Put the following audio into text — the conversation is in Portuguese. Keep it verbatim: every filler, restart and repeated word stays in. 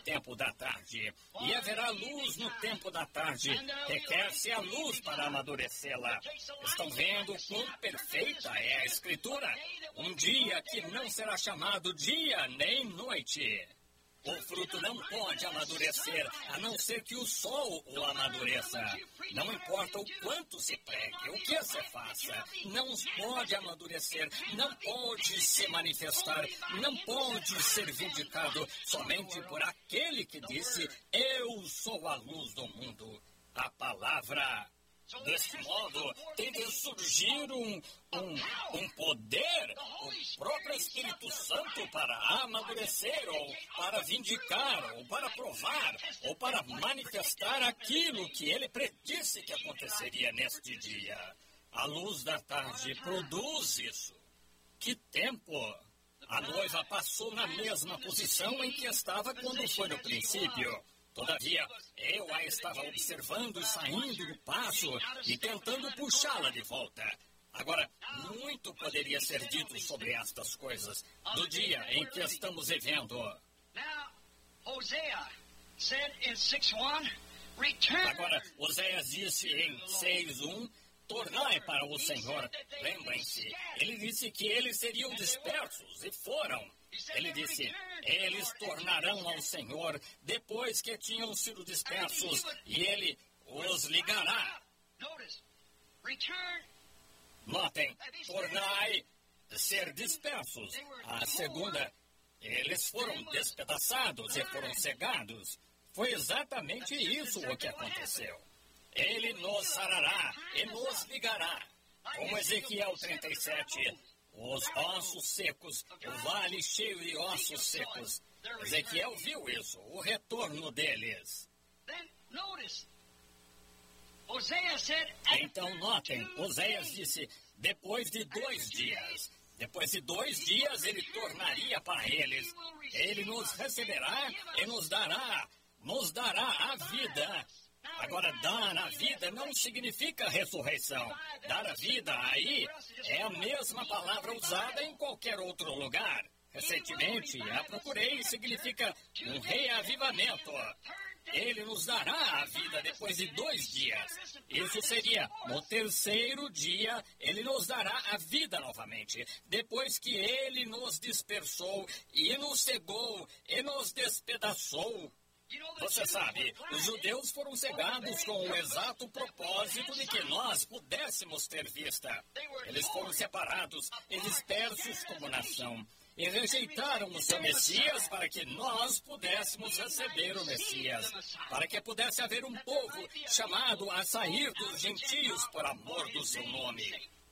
tempo da tarde, e haverá luz no tempo da tarde. Requer-se a luz para amadurecê-la. Estão vendo quão perfeita é a Escritura? Um dia que não será chamado dia nem noite. O fruto não pode amadurecer, a não ser que o sol o amadureça. Não importa o quanto se pregue, o que se faça, não pode amadurecer, não pode se manifestar, não pode ser vindicado somente por aquele que disse: eu sou a luz do mundo. A palavra. Deste modo, tem de surgir um, um, um poder, o próprio Espírito Santo para amadurecer, ou para vindicar, ou para provar, ou para manifestar aquilo que ele predisse que aconteceria neste dia. A luz da tarde produz isso. Que tempo! A noiva passou na mesma posição em que estava quando foi no princípio. Todavia, eu a estava observando saindo do passo e tentando puxá-la de volta. Agora, muito poderia ser dito sobre estas coisas do dia em que estamos vivendo. Agora, Oséias disse em seis um, tornai para o Senhor. Lembrem-se, ele disse que eles seriam dispersos, e foram. Ele disse: eles tornarão ao Senhor depois que tinham sido dispersos, e ele os ligará. Notem, tornai ser dispersos. A segunda, eles foram despedaçados e foram cegados. Foi exatamente isso o que aconteceu. Ele nos sarará e nos ligará. Como Ezequiel trinta e sete, os ossos secos, o vale cheio de ossos secos. Ezequiel viu isso, o retorno deles. Então notem, Oséias disse, depois de dois dias. Depois de dois dias ele tornaria para eles. Ele nos receberá e nos dará, nos dará a vida. Agora, dar a vida não significa ressurreição. Dar a vida aí é a mesma palavra usada em qualquer outro lugar. Recentemente, a procurei e significa um reavivamento. Ele nos dará a vida depois de dois dias. Isso seria, no terceiro dia, ele nos dará a vida novamente. Depois que ele nos dispersou e nos cegou e nos despedaçou. Você sabe, os judeus foram cegados com o exato propósito de que nós pudéssemos ter vista. Eles foram separados e dispersos como nação. E rejeitaram o seu Messias para que nós pudéssemos receber o Messias. Para que pudesse haver um povo chamado a sair dos gentios por amor do seu nome.